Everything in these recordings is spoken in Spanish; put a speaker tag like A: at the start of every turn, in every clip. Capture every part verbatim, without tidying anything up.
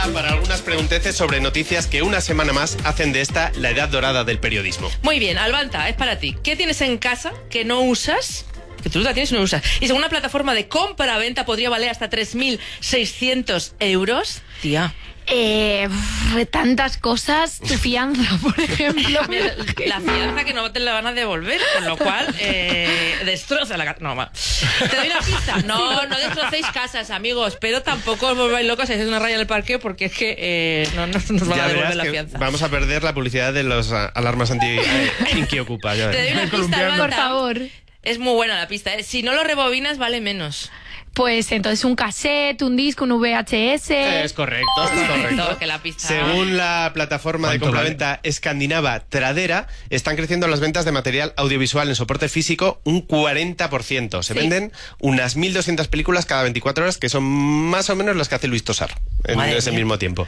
A: para algunas pregunteces sobre noticias que una semana más hacen de esta la edad dorada del periodismo.
B: Muy bien, Albanta, es para ti. ¿Qué tienes en casa que no usas? Que tú la tienes y no usas. Y según una plataforma de compra-venta podría valer hasta tres mil seiscientos euros. Tía.
C: Eh, tantas cosas, tu fianza, por ejemplo.
B: La fianza que no te la van a devolver, con lo cual eh, destroza la casa. No, va. Te doy una pista. No, no destrocéis casas, amigos, pero tampoco os volváis locos y hacéis una raya en el parque porque es que eh, no, no nos van
A: Ya
B: a devolver
A: verás
B: la
A: que
B: fianza.
A: vamos a perder la publicidad de los uh, alarmas anti eh, Inquiocupa. Ya
B: Te doy
A: verás.
B: una pista, Albanta.
C: Por favor.
B: Es muy buena la pista, ¿eh? Si no lo rebobinas, vale menos.
C: Pues entonces un cassette, un disco, un V H S.
A: Es correcto, es correcto.
B: Que la pista...
A: Según la plataforma de
D: ¿Cuánto
A: compraventa
D: vale?
A: escandinava Tradera, están creciendo las ventas de material audiovisual en soporte físico un cuarenta por ciento. Se
B: Sí.
A: venden unas mil doscientas películas cada veinticuatro horas, que son más o menos las que hace Luis Tosar en
B: Madre
A: ese
B: mía.
A: mismo tiempo.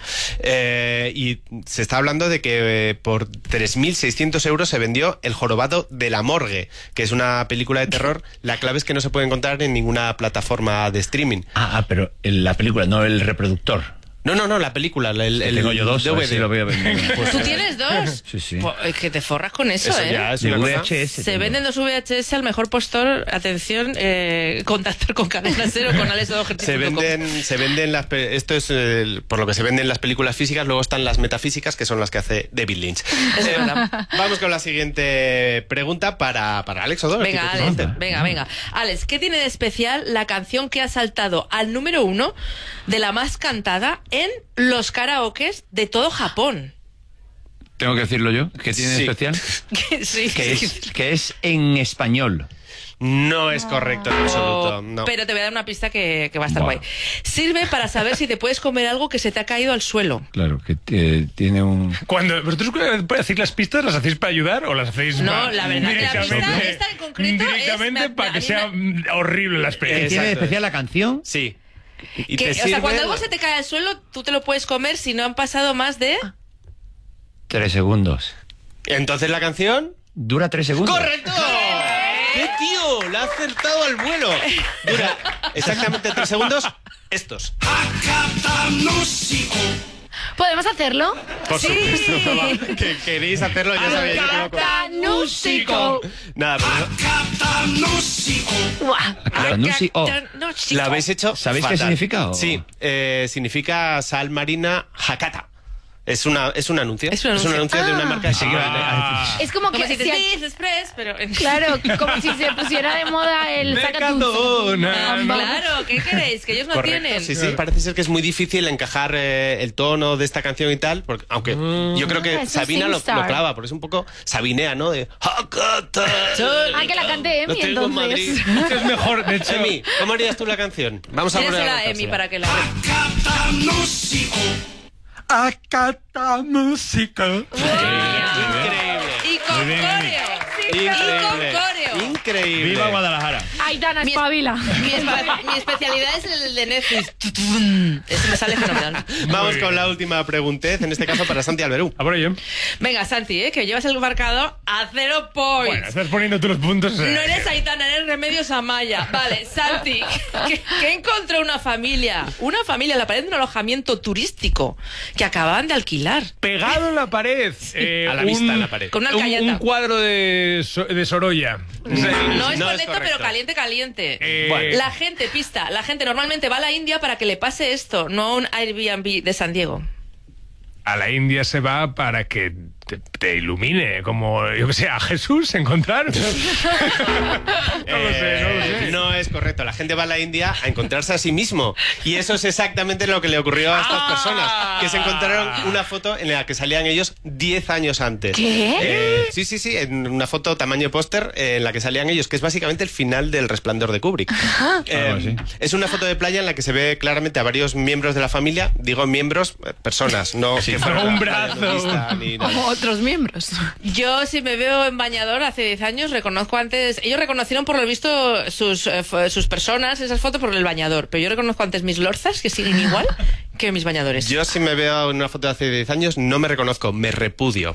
A: Eh, y se está hablando de que eh, por tres mil seiscientos euros se vendió El jorobado de la morgue, que es una película de terror. La clave es que no se puede encontrar en ninguna plataforma de streaming.
D: Ah, ah, pero en la película, no el reproductor.
A: No, no, no, la película. El, el,
D: Tengo yo dos, a ver
A: D V D.
D: si lo veo vender.
A: Pues,
B: ¿Tú tienes dos?
D: Sí, sí.
B: Pues, es que te forras con eso,
A: Eso
B: ¿eh?
A: ya es
D: De
A: una
D: V
A: cosa.
D: H S.
B: Se
D: tengo.
B: venden dos V H S al mejor postor. Atención, eh, contactar con Cadena Cero, con Alex Odoherty
A: Se
B: punto com.
A: venden, se venden las pe- esto es eh, por lo que se venden las películas físicas, luego están las metafísicas, que son las que hace David Lynch.
B: Es
A: Eh,
B: verdad.
A: Vamos con la siguiente pregunta para, para Alex Odoherty.
B: Venga, Alex,
A: precisamente.
B: venga, venga. Alex, ¿qué tiene de especial la canción que ha saltado al número uno de la más cantada en los karaokes de todo Japón?
D: Tengo que decirlo yo, que tiene
A: Sí.
D: especial.
B: Sí,
D: Que es, que es en español.
A: No es correcto en absoluto. No.
B: Pero te voy a dar una pista que, que va a estar
D: Buah.
B: guay. Sirve para saber si te puedes comer algo que se te ha caído al suelo.
D: Claro, que eh, tiene un...
E: Cuando vosotros pueden decir las pistas, ¿las hacéis para ayudar o las hacéis
B: No,
E: pa-
B: la verdad que la pista
E: directamente-
B: esta en concreto es-
E: directamente
B: me-
E: para
B: a
E: que
B: mí
E: sea
B: me-
E: horrible la
D: ¿Qué
E: experiencia?
D: tiene de
A: Exacto.
D: especial la canción?
A: Sí. Y
B: Que,
A: te
B: o sea,
A: sirve-
B: cuando algo se te cae al suelo, tú te lo puedes comer si no han pasado más de...
D: Tres segundos.
A: Entonces la canción...
D: ¿Dura tres segundos?
A: ¡Correcto! ¡Qué tío! La ha acertado al vuelo. Dura exactamente tres segundos. Estos.
C: ¿Podemos hacerlo?
A: Por
B: Sí.
A: supuesto. Que queréis hacerlo, ya sabía yo que iba a ocurrir.
C: Canúsico.
A: Nada, pero
C: Buah.
D: Akanusi O.
B: No, chico.
A: la habéis hecho.
D: ¿Sabéis qué
A: fatal.
D: significa, o?
A: Sí, eh, significa sal marina Hakata. Es una es un anuncio.
B: Es un anuncio.
A: de una
C: Ah.
A: marca de
D: Sí,
A: seguridad.
C: Es como
B: Como
C: que
B: si te
C: si a-
B: dices Express, pero...
C: claro, como si se pusiera de moda el
E: Decathlon.
C: Amba.
B: Claro, ¿qué queréis? Que ellos no
A: Correcto,
B: tienen.
A: sí, sí. Parece ser que es muy difícil encajar eh, el tono de esta canción y tal, porque, aunque yo creo que
C: Ah, es un
A: Sabina lo,
C: SingStar.
A: lo clava, porque es un poco sabinea, ¿no? De Hakata.
C: Ah, que la cante Emi,
A: Lo tengo en
C: entonces.
A: Madrid.
E: Es mejor, de hecho.
A: Emi, ¿cómo harías tú la canción? Vamos a poner
B: Tírasela
A: a
B: a Emi
A: cantársela.
B: para que la...
E: Acata música.
A: Increíble.
B: Y con
E: Muy bien, Emi.
B: coreo.
A: Increíble.
B: Y con coreo.
A: Increíble.
D: ¡Viva Guadalajara!
C: Aitana,
B: Mi-
C: espabila.
B: Mi, espe- mi especialidad es el de Netflix. Eso me sale fenomenal.
A: Vamos
E: Muy
A: con
E: bien.
A: la última preguntez, en este caso para Santi Alberú.
E: A por ello.
B: Venga, Santi, ¿eh? Que llevas el marcador a cero points.
E: Bueno, estás poniendo tú los puntos.
B: No eres Aitana, eres Remedios Amaya. Vale, Santi, que, que encontró una familia, una familia en la pared de un alojamiento turístico que acababan de alquilar.
E: Pegado en la pared. eh,
A: A la
E: un-
A: vista en la pared.
B: Con una
E: un,
B: alcayata.
E: un cuadro de, So- de Sorolla. O sea,
B: No es
A: No es
B: correcto,
A: correcto.
B: pero caliente, caliente.
E: Eh,
A: Bueno.
B: La gente, pista, la gente normalmente va a la India para que le pase esto, no a un Airbnb de San Diego.
E: a la India se va para que te, te ilumine, como, yo que sé, a Jesús encontrar. no lo sé, no lo
A: Eh,
E: sé.
A: no es correcto. La gente va a la India a encontrarse a sí mismo. Y eso es exactamente lo que le ocurrió a estas
E: Ah.
A: personas. Que se encontraron una foto en la que salían ellos diez años antes.
C: ¿Qué?
A: Eh, sí, sí, sí. En una foto tamaño póster eh, en la que salían ellos, que es básicamente el final del Resplandor de Kubrick. Eh,
D: Algo así.
A: es una foto de playa en la que se ve claramente a varios miembros de la familia. Digo miembros, eh, personas, no que fuera
E: un
A: la
E: brazo.
A: playa nudista ni nada.
C: Como otros miembros.
B: Yo, si me veo en bañador hace diez años, reconozco antes... Ellos reconocieron por lo visto sus, eh, f- sus personas, esas fotos, por el bañador. Pero yo reconozco antes mis lorzas, que siguen igual, que mis bañadores.
A: Yo si me veo en una foto de hace diez años no me reconozco, me repudio.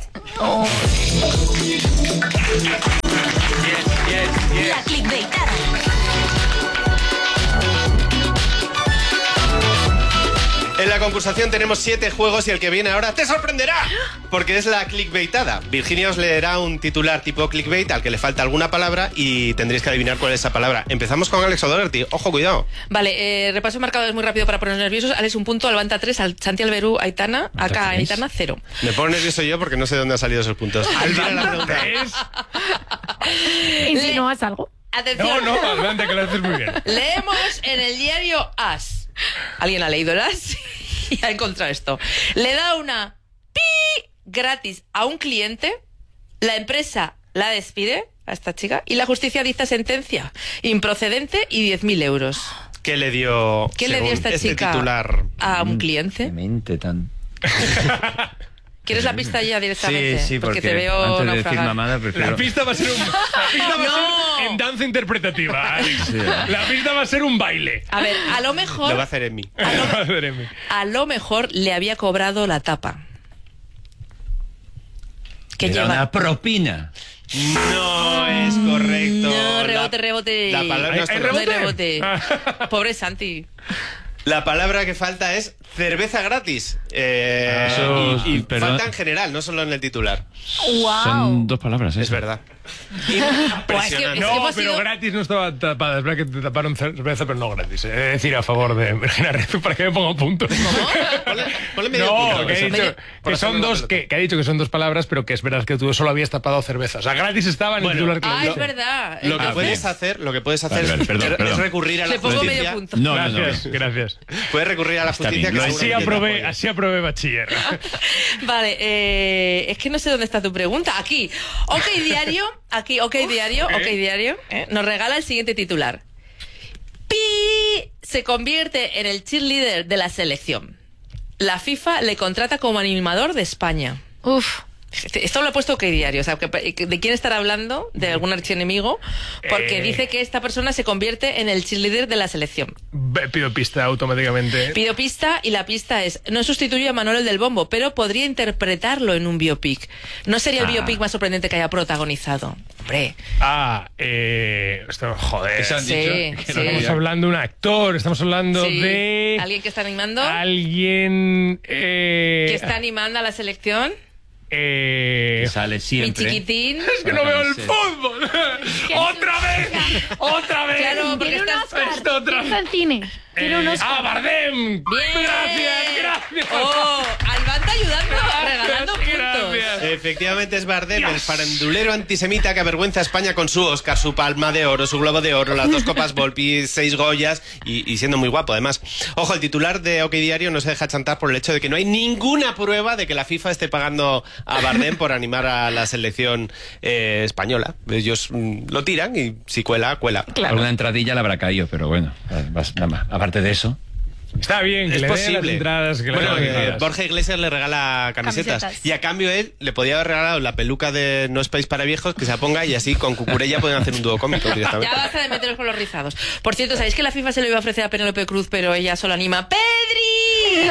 F: La clickbaitada.
A: En la la concursación tenemos siete juegos y el que viene ahora te sorprenderá, porque es la clickbaitada. Virginia os leerá un titular tipo clickbait al que le falta alguna palabra y tendréis que adivinar cuál es esa palabra. Empezamos con Alex O'Doherty. Ojo, cuidado.
B: Vale, eh, repaso marcadores muy rápido para ponernos nerviosos. Alex un punto, Albanta tres, Al- Santi Alberú, Aitana, acá Aitana cero.
A: Me pongo nervioso yo porque no sé dónde han salido esos puntos. Tira la pregunta.
E: ¿Ves?
C: ¿Insinúas algo?
B: Atención.
E: No, no, adelante, que lo haces muy bien.
B: Leemos en el diario As. ¿Alguien ha leído el As? Y ha encontrado esto. Le da una pi gratis a un cliente, la empresa la despide a esta chica y la justicia dicta sentencia improcedente y diez mil euros.
A: ¿Qué le dio,
B: ¿Qué le dio
A: según
B: esta
A: este
B: chica
A: titular?
B: a un cliente?
D: Mente tan...
B: ¿Quieres la pista ya directamente?
D: Sí, sí, porque,
B: te veo
D: antes de decir
B: naufragar.
D: mamada prefiero...
E: La pista va a ser, un, la pista va a
B: No.
E: ser en danza interpretativa, Alex.
D: Sí.
E: La pista va a ser un baile.
B: A ver, a lo
A: Lo
B: mejor
A: va a hacer en mí.
E: Madre mía.
B: a lo mejor le había cobrado la tapa. Que
D: Era
B: lleva
D: una propina.
A: No es correcto.
B: No, rebote,
A: La-
B: rebote.
A: La palabra,
E: ¿Hay-
A: no está
E: hay
A: correcta.
B: No hay rebote. Pobre Santi.
A: La palabra que falta es cerveza gratis. Eh,
D: Eso,
A: y y
D: perdón.
A: falta en general, no solo en el titular.
C: ¡Wow!
D: Son dos palabras, ¿eh?
A: Es verdad.
B: Buah, es que-
A: Impresionante.
B: es que
E: No,
B: hemos
E: pero
B: sido-
E: gratis no estaba tapada. Es verdad que te taparon cerveza, pero no gratis. Es decir, a favor de Virginia Reyes para que me ponga un punto.
A: Ponle, ponle medio
E: No,
A: punto,
E: que, ha
A: eso.
E: dicho
A: Por
E: que, son
A: hacerle una
E: dos,
A: pelota.
E: que, que ha dicho que son dos palabras, pero que es verdad que tú solo habías tapado cerveza. O sea, gratis estaba en el titular que le
B: Ah,
E: he
B: es
E: dicho.
B: verdad.
A: Lo que
D: Ah,
A: puedes
D: bien.
A: hacer, lo que puedes hacer
D: Vale, vale,
A: es,
D: perdón,
A: es
D: perdón.
A: recurrir a la
B: Le pongo
A: justicia.
B: medio punto.
D: No, no, no.
E: Gracias, gracias.
A: Puedes recurrir a la
D: Está
A: justicia
D: bien,
A: que
D: lo-
E: Así
A: seguramente te
E: aprobé,
A: apoye.
E: así aprobé bachiller.
B: Vale, eh, es que no sé dónde está tu pregunta. Aquí, OK Diario, aquí, OK Diario, OK Diario, eh, nos regala el siguiente titular. Pi se convierte en el cheerleader de la selección. La FIFA le contrata como animador de España.
C: Uf.
B: Esto lo ha puesto OK Diario, o sea, que- ¿de quién estará hablando? ¿De algún archienemigo? Porque
E: Eh.
B: dice que esta persona se convierte en el cheerleader de la selección.
E: Ve, pido pista automáticamente.
B: Pido pista y la pista es: no sustituye a Manuel el del Bombo, pero podría interpretarlo en un biopic. No sería el
D: Ah.
B: biopic más sorprendente que haya protagonizado. Hombre,
E: Ah, eh. Esto, joder.
D: Eso han
B: Sí,
D: dicho.
B: sí.
D: Que no
E: Estamos
D: había.
E: hablando de un actor, estamos hablando
B: sí.
E: de.
B: ¿Alguien que está animando?
E: Alguien. Eh,
B: ¿Que está animando a la selección?
E: eh,
D: Que sale
B: Mi
D: siempre.
B: chiquitín.
E: Es que no veo el fútbol. ¡Otra vez! ¡Otra vez!
B: Claro, porque
C: Tiene un
B: estás...
C: Oscar.
E: Esto otra
C: Está en cine. Tiene un
E: Eh,
C: Oscar.
E: ¡Ah, Bardem!
B: Bien.
E: ¡Gracias, gracias!
B: Oh, Albanta ayudando, regalando puntos.
E: Gracias.
A: Efectivamente es Bardem, el farandulero antisemita que avergüenza a España con su Oscar, su Palma de Oro, su Globo de Oro, las dos copas Volpi, seis Goyas y, y siendo muy guapo además. Ojo, el titular de OK Diario no se deja chantar por el hecho de que no hay ninguna prueba de que la FIFA esté pagando a Bardem por animar a la selección eh, española. Ellos mm, lo tiran y si cuela, cuela.
D: Alguna entradilla le habrá caído, pero bueno, vas- nada más. Aparte de eso,
E: Está bien, que
A: Es
E: le den las
A: posible.
E: entradas, que le
A: Bueno,
E: den las
A: eh,
E: entradas.
A: Borja Iglesias le regala camisetas,
C: Camisetas.
A: y a cambio él le podía haber regalado la peluca de No es país para viejos que se la ponga y así con Cucurella pueden hacer un dúo cómico directamente.
B: Ya basta de meteros con los rizados. Por cierto, ¿sabéis que la FIFA se lo iba a ofrecer a Penélope Cruz, pero ella solo anima ¡Pedri!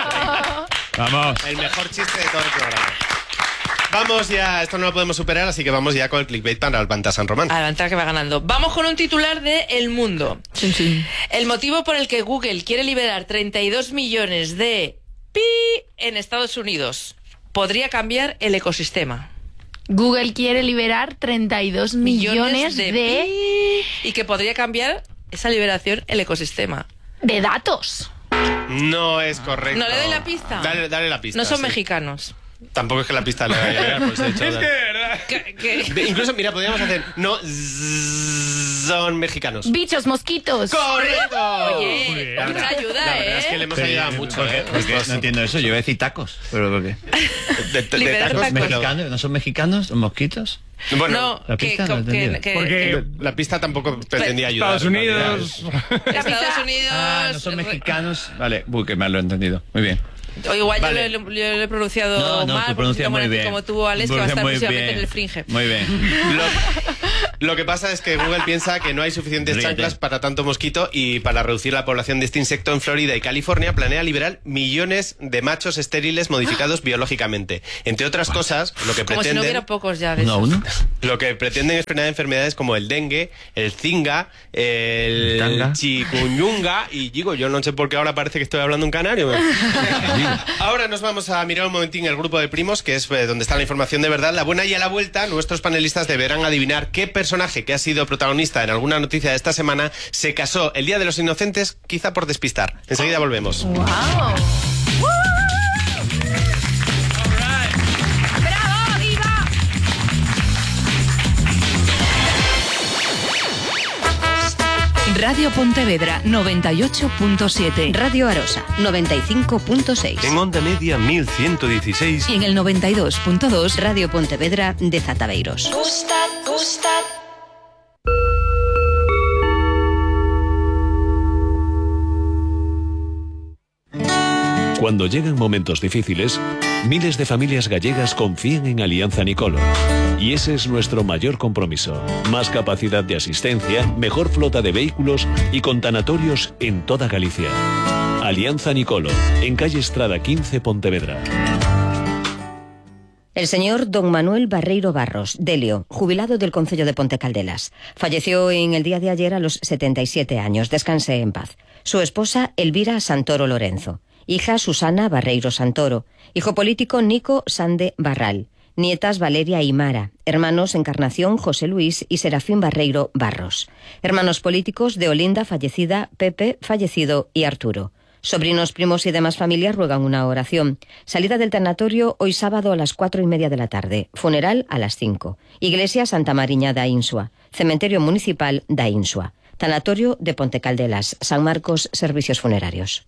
D: vamos.
A: El mejor chiste de todo el programa. Vamos ya, esto no lo podemos superar, así que vamos ya con el clickbait para Albanta San Román.
B: Adelante, que va ganando. Vamos con un titular de El Mundo. El motivo por el que Google quiere liberar treinta y dos millones de pi en Estados Unidos podría cambiar el ecosistema.
C: Google quiere liberar treinta y dos millones de,
B: pi, y que podría cambiar esa liberación el ecosistema.
C: de datos.
A: No es correcto.
B: ¿No le doy la pista?
A: Dale, dale la pista.
B: No son
A: sí.
B: mexicanos.
A: Tampoco es que la pista le vaya a llegar, pues he hecho.
E: Es que, de verdad.
B: ¿Qué- qué?
A: De- incluso, mira, podríamos hacer. No zzz, son mexicanos.
C: Bichos, mosquitos.
A: ¡Correcto!
B: Oye,
E: Muy bien.
B: mucha ayuda,
A: La verdad
B: ¿eh?
A: es que le hemos ayudado mucho,
D: ¿Por qué?
A: ¿eh?
D: ¿Por qué?
A: Estos-
D: No entiendo eso. Yo iba a decir tacos. ¿Pero por qué?
A: de- de- de
B: Liberar
A: tacos,
B: tacos.
A: pero-
D: ¿Mexicanos? ¿No son mexicanos los mosquitos?
A: Bueno,
B: No,
D: la
B: que,
D: pista no
B: que-
D: entendía.
B: que-
E: Porque
A: la pista tampoco pretendía ayudar.
E: Estados Unidos.
B: Estados Unidos...
D: Ah, no son mexicanos. Vale, uy, que mal lo he entendido. Muy bien.
B: O igual
A: Vale.
B: yo, lo, yo lo he pronunciado
D: No, no,
B: mal,
D: tú
B: porque
D: pronuncias
B: como,
D: muy bien.
B: como tú, Alex, que va a estar
D: Pronuncias muy
B: próximamente
D: bien.
B: en el Fringe.
D: Muy bien.
A: Lo, Lo que pasa es que Google piensa que no hay suficientes
D: Ríete.
A: chanclas para tanto mosquito y para reducir la población de este insecto en Florida y California planea liberar millones de machos estériles modificados biológicamente. Entre otras cosas, lo que
B: Como si no hubiera
A: pretenden,
B: pocos ya de
D: ¿Uno a
B: esos.
D: uno?
A: lo que pretenden es frenar enfermedades como el dengue, el zinga, el
D: Tanga.
A: chikungunya y digo, yo no sé por qué ahora parece que estoy hablando en canario. Ahora nos vamos a mirar un momentín el grupo de primos, que es eh, donde está la información de verdad, la buena, y a la vuelta nuestros panelistas deberán adivinar qué personaje que ha sido protagonista en alguna noticia de esta semana se casó el Día de los Inocentes, quizá por despistar. Enseguida volvemos.
C: ¡Wow! ¡Bravo, viva!
F: Radio Pontevedra noventa y ocho punto siete. Radio Arosa noventa y cinco punto seis.
G: En onda media mil ciento dieciséis.
F: Y en el noventa y dos punto dos Radio Pontevedra de Zataveiros.
H: Cuando llegan momentos difíciles, miles de familias gallegas confían en Alianza Nicolo. Y ese es nuestro mayor compromiso. Más capacidad de asistencia, mejor flota de vehículos y con tanatorios en toda Galicia. Alianza Nicolo, en calle Estrada quince, Pontevedra.
I: El señor don Manuel Barreiro Barros, Delio, jubilado del concello de Pontecaldelas, falleció en el día de ayer a los setenta y siete años. Descanse en paz. Su esposa, Elvira Santoro Lorenzo. Hija, Susana Barreiro Santoro. Hijo político, Nico Sande Barral. Nietas, Valeria y Mara. Hermanos, Encarnación, José Luis y Serafín Barreiro Barros. Hermanos políticos, Deolinda, fallecida, Pepe, fallecido y Arturo. Sobrinos, primos y demás familias ruegan una oración. Salida del tanatorio hoy sábado a las cuatro y media de la tarde. Funeral a las cinco. Iglesia Santa Mariña da Insua. Cementerio Municipal da Insua. Tanatorio de Pontecaldelas. San Marcos, Servicios Funerarios.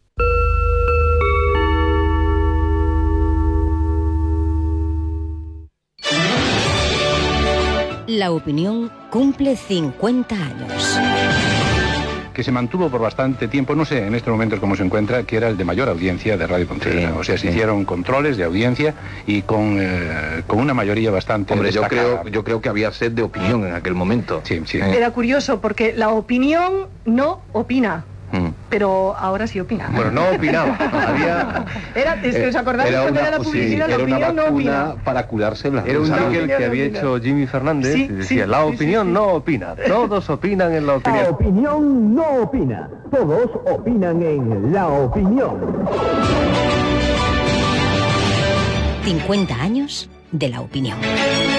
I: La opinión cumple cincuenta años.
J: Que se mantuvo por bastante tiempo, no sé en estos momentos cómo se encuentra, que era el de mayor audiencia de Radio Pontevedra. Sí, o sea, se sí. hicieron controles de audiencia y con, eh, con una mayoría bastante
K: Hombre, yo
J: destacada.
K: creo, yo creo que había sed de opinión en aquel momento.
J: Sí, sí.
L: Era curioso porque la opinión no opina.
K: Mm.
L: Pero ahora sí opina.
K: Bueno, no opinaba. Había,
L: era, es que os acordáis
K: era
L: cuando
K: una,
L: era la publicidad,
K: sí,
L: la
K: era una
L: opinión no
K: vacuna
L: opina.
K: para curarse la
G: Era un jingle que había hecho Jimmy Fernández
L: Sí,
G: y decía,
L: sí,
G: la
L: sí,
G: opinión
L: sí, sí.
G: no opina, todos opinan en la opinión.
M: La opinión no opina, todos opinan en La Opinión.
I: cincuenta años de La Opinión.